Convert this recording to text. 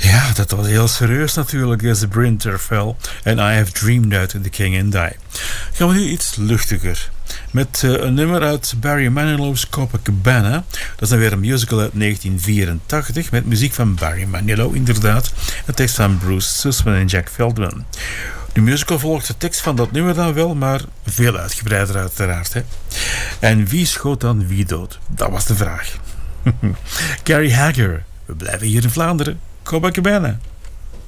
Ja, dat was heel serieus natuurlijk, The Winterfell en I Have Dreamed uit The King and I. Gaan we nu iets luchtiger. Met een nummer uit Barry Manilow's Copacabana. Dat is dan weer een musical uit 1984 met muziek van Barry Manilow inderdaad. En tekst van Bruce Sussman en Jack Feldman. De musical volgt de tekst van dat nummer dan wel, maar veel uitgebreider uiteraard. Hè? En wie schoot dan wie dood? Dat was de vraag. Gary Hager. We blijven hier in Vlaanderen. Copacabana.